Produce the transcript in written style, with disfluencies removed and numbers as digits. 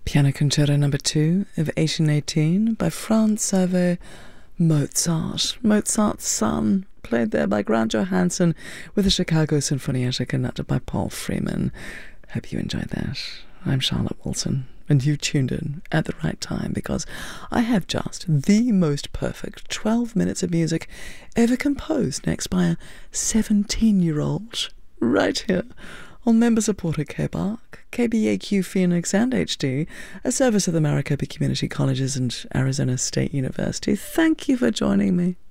Piano Concerto Number 2 of 1818 by Franz Xaver Mozart. Mozart's son, played there by Grant Johansson with the Chicago Sinfonietta conducted by Paul Freeman. Hope you enjoyed that. I'm Charlotte Wilson, and you tuned in at the right time because I have just the most perfect 12 minutes of music ever composed next by a 17-year-old right here on member-supported KBARC, KBAQ Phoenix and HD, a service of the Maricopa Community Colleges and Arizona State University. Thank you for joining me.